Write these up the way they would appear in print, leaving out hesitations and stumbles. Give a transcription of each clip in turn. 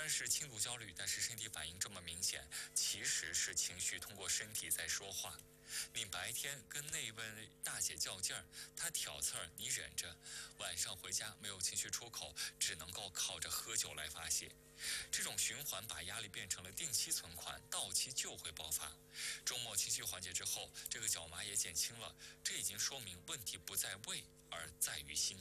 然是轻度焦虑，但是身体反应这么明显，其实是情绪通过身体在说话。你白天跟那位大姐较劲儿，她挑刺儿，你忍着；晚上回家没有情绪出口，只能够靠着喝酒来发泄。这种循环把压力变成了定期存款，到期就会爆发。周末情绪缓解之后，这个脚麻也减轻了，这已经说明问题不在胃，而在于心。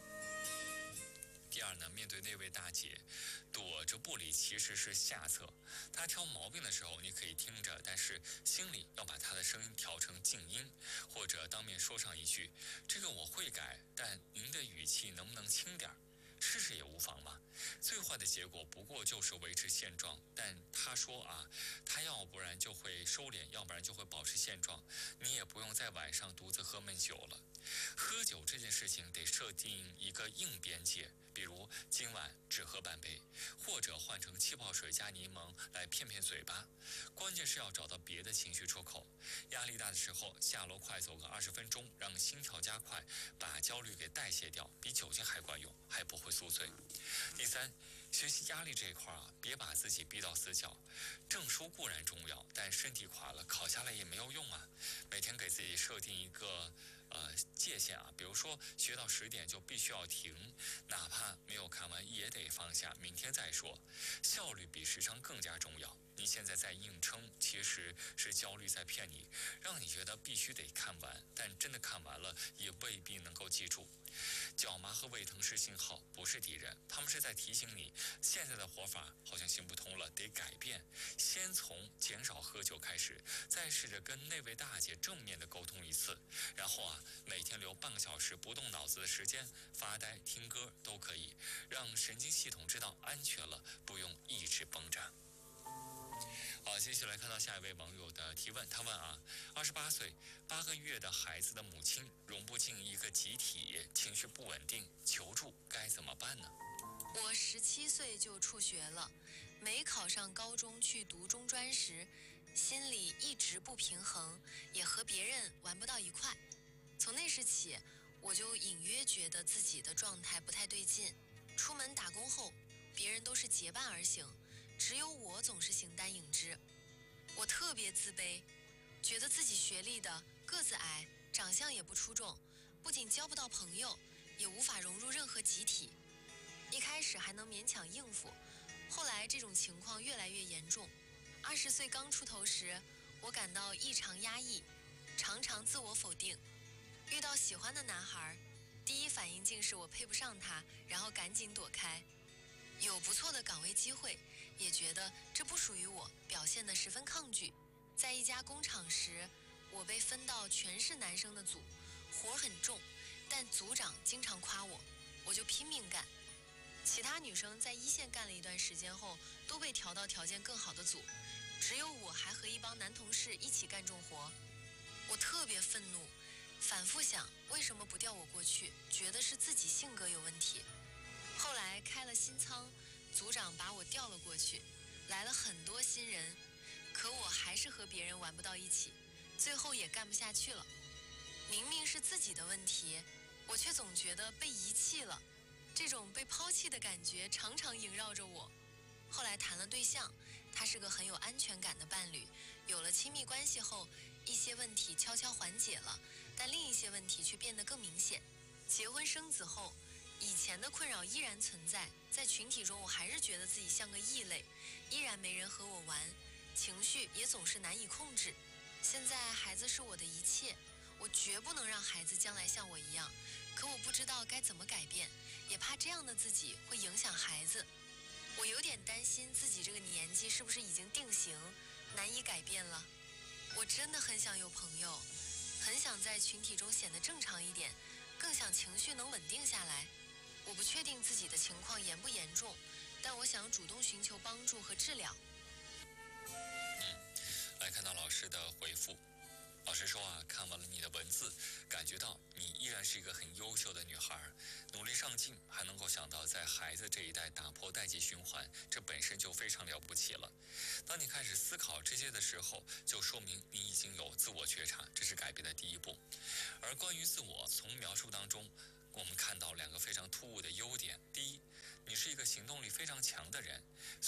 第二呢，面对那位大姐，躲着不理其实是下策。她挑毛病的时候，你可以听着，但是心里要把她的声音调成静音，或者当面说上一句：“这个我会改，但您的语气能不能轻点儿？”试试也无妨嘛。最坏的结果不过就是维持现状，但他说啊，他要不然就会收敛，要不然就会保持现状。你也不用在晚上独自喝闷酒了。喝酒这件事情得设定一个硬边界，比如今晚只喝半杯，或者换成气泡水加柠檬来骗骗嘴巴。关键是要找到别的情绪出口。压力大的时候，下楼快走个20分钟，让心跳加快，把焦虑给代谢掉，比酒精还管用，还不会宿醉。第三，学习压力这一块啊，别把自己逼到死角。证书固然重要，但身体垮了，考下来也没有用啊。每天给自己设定一个界限啊，比如说学到10点就必须要停，哪怕没有看完也得放下，明天再说。效率比时长更加重要。你现在在硬撑，其实是焦虑在骗你，让你觉得必须得看完，但真的看完了也未必能够记住。脚麻和胃疼是信号，不是敌人，他们是在提醒你，现在的活法好像行不通了，得改变。先从减少喝酒开始，再试着跟那位大姐正面的沟通一次，然后啊，每天留半个小时不动脑子的时间，发呆、听歌都可以，让神经系统知道安全了，不用一直绷着。好，接下来看到下一位网友的提问，他问啊，28岁8个月的孩子的母亲融不进一个集体，情绪不稳定，求助该怎么办呢？ 我17岁就辍学了，没考上高中去读中专时，心里一直不平衡，也和别人玩不到一块。从那时起，我就隐约觉得自己的状态不太对劲。出门打工后，别人都是结伴而行，只有我总是形单影只。我特别自卑，觉得自己学历的，个子矮，长相也不出众，不仅交不到朋友，也无法融入任何集体。一开始还能勉强应付，后来这种情况越来越严重。20岁刚出头时，我感到异常压抑，常常自我否定。遇到喜欢的男孩，第一反应竟是我配不上他，然后赶紧躲开。有不错的岗位机会，也觉得这不属于我，表现得十分抗拒。在一家工厂时，我被分到全是男生的组，活很重，但组长经常夸我，我就拼命干。其他女生在一线干了一段时间后，都被调到条件更好的组，只有我还和一帮男同事一起干重活。我特别愤怒，反复想为什么不调我过去，觉得是自己性格有问题。后来开了新仓，组长把我调了过去，来了很多新人，可我还是和别人玩不到一起，最后也干不下去了。明明是自己的问题，我却总觉得被遗弃了。这种被抛弃的感觉常常萦绕着我。后来谈了对象，他是个很有安全感的伴侣，有了亲密关系后，一些问题悄悄缓解了，但另一些问题却变得更明显。结婚生子后，以前的困扰依然存在，在群体中我还是觉得自己像个异类，依然没人和我玩，情绪也总是难以控制。现在孩子是我的一切，我绝不能让孩子将来像我一样，可我不知道该怎么改变，也怕这样的自己会影响孩子。我有点担心自己这个年纪是不是已经定型，难以改变了。我真的很想有朋友，很想在群体中显得正常一点，更想情绪能稳定下来。我不确定自己的情况严不严重，但我想主动寻求帮助和治疗。 来看到老师的回复。老师说啊，看完了你的文字，感觉到你依然是一个很优秀的女孩，努力上进，还能够想到在孩子这一代打破代际循环，这本身就非常了不起了。当你开始思考这些的时候，就说明你已经有自我觉察，这是改变的第一步。而关于自我，从描述当中我们看到2个非常突兀的优点。第一，你是一个行动力非常强的人，虽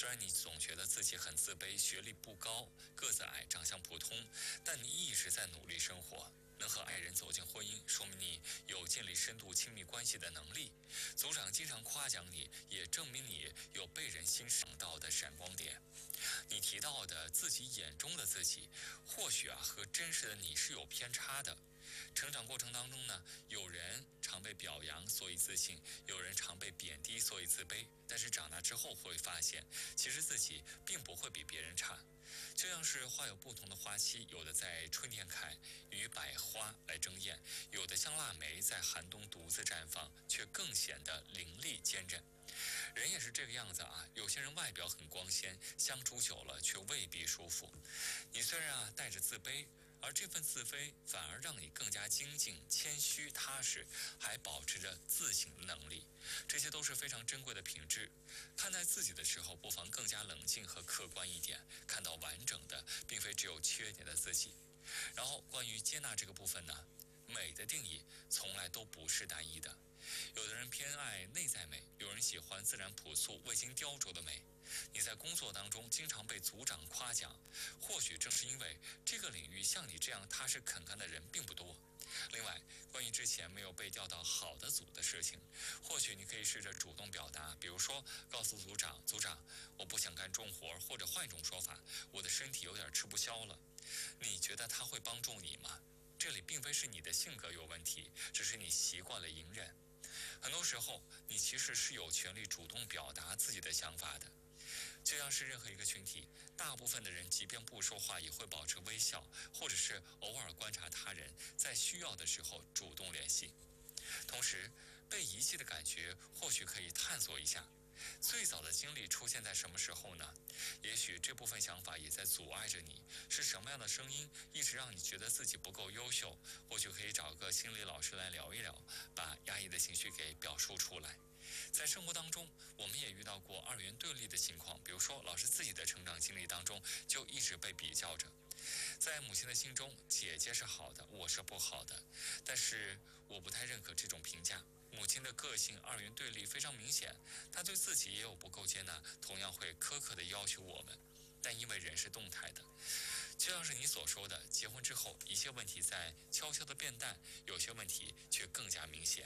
虽然你总觉得自己很自卑，学历不高，个子矮，长相普通，但你一直在努力生活。能和爱人走进婚姻，说明你有建立深度亲密关系的能力。组长经常夸奖你，也证明你有被人欣赏到的闪光点。你提到的自己眼中的自己，或许和真实的你是有偏差的。成长过程当中呢，有人常被表扬，所以自信；有人常被贬低，所以自卑。但是长大之后会发现，其实自己并不会比别人差。就像是花有不同的花期，有的在春天开，与百花来争艳；有的像腊梅，在寒冬独自绽放，却更显得凌厉坚韧。人也是这个样子有些人外表很光鲜，相处久了却未必舒服。你虽然带着自卑，而这份自卑反而让你更加精进、谦虚、踏实，还保持着自省的能力，这些都是非常珍贵的品质。看待自己的时候，不妨更加冷静和客观一点，看到完整的，并非只有缺点的自己。然后，关于接纳这个部分呢，美的定义从来都不是单一的。有的人偏爱内在美，有人喜欢自然朴素、未经雕琢的美。你在工作当中经常被组长夸奖，或许正是因为这个领域像你这样踏实肯干的人并不多。另外，关于之前没有被调到好的组的事情，或许你可以试着主动表达，比如说告诉组长，我不想干重活，或者换一种说法，我的身体有点吃不消了。你觉得他会帮助你吗？这里并非是你的性格有问题，只是你习惯了隐忍。很多时候，你其实是有权利主动表达自己的想法的。就像是任何一个群体，大部分的人即便不说话，也会保持微笑，或者是偶尔观察他人，在需要的时候主动联系。同时，被遗弃的感觉或许可以探索一下，最早的经历出现在什么时候呢？也许这部分想法也在阻碍着你，是什么样的声音一直让你觉得自己不够优秀？或许可以找个心理老师来聊一聊，把压抑的情绪给表述出来。在生活当中，我们也遇到过二元对立的情况，比如说老师自己的成长经历当中就一直被比较着。在母亲的心中，姐姐是好的，我是不好的，但是我不太认可这种评价。母亲的个性二元对立非常明显，她对自己也有不够接纳，同样会苛刻地要求我们。但因为人是动态的，就像是你所说的，结婚之后一些问题在悄悄地变淡，有些问题却更加明显。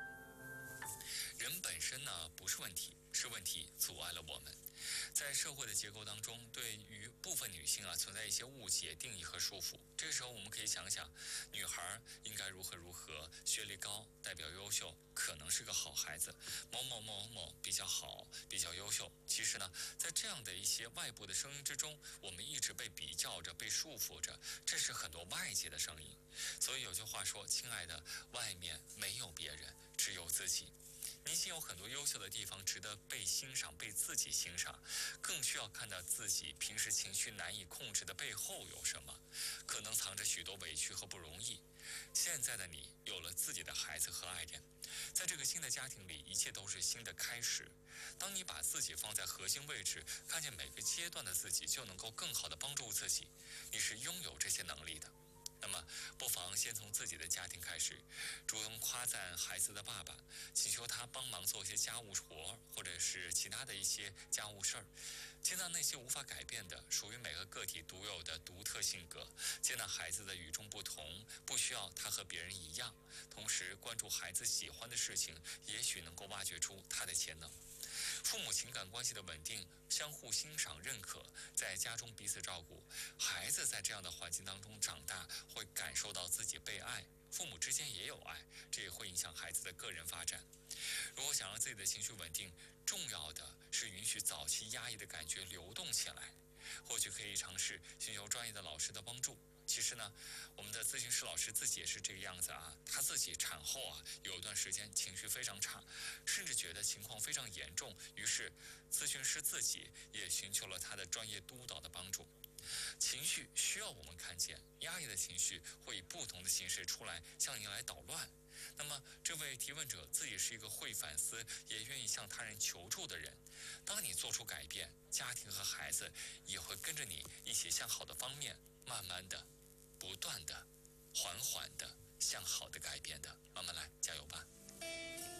人本身呢不是问题，是问题阻碍了我们。在社会的结构当中，对于部分女性存在一些误解、定义和束缚。这个时候我们可以想想，女孩应该如何，学历高代表优秀，可能是个好孩子，某某某某比较好，比较优秀。其实呢，在这样的一些外部的声音之中，我们一直被比较着，被束缚着，这是很多外界的声音。所以有句话说，亲爱的，外面没有别人，只有自己。你仅有很多优秀的地方，值得被欣赏，被自己欣赏，更需要看到自己平时情绪难以控制的背后有什么，可能藏着许多委屈和不容易。现在的你有了自己的孩子和爱人，在这个新的家庭里，一切都是新的开始。当你把自己放在核心位置，看见每个阶段的自己，就能够更好地帮助自己。你是拥有这些能力的。那么，不妨先从自己的家庭开始，主动夸赞孩子的爸爸，请求他帮忙做一些家务活，或者是其他的一些家务事儿。接纳那些无法改变的、属于每个个体独有的独特性格，接纳孩子的与众不同，不需要他和别人一样。同时，关注孩子喜欢的事情，也许能够挖掘出他的潜能。父母情感关系的稳定，相互欣赏认可，在家中彼此照顾，孩子在这样的环境当中长大，会感受到自己被爱，父母之间也有爱，这也会影响孩子的个人发展。如果想让自己的情绪稳定，重要的是允许早期压抑的感觉流动起来。或许可以尝试寻求专业的老师的帮助。其实呢，我们的咨询师老师自己也是这个样子他自己产后有一段时间情绪非常差，甚至觉得情况非常严重，于是咨询师自己也寻求了他的专业督导的帮助。情绪需要我们看见，压抑的情绪会以不同的形式出来，向您来捣乱。那么，这位提问者自己是一个会反思，也愿意向他人求助的人。当你做出改变，家庭和孩子也会跟着你一起向好的方面，慢慢的、不断的、缓缓的向好的改变的。慢慢来，加油吧！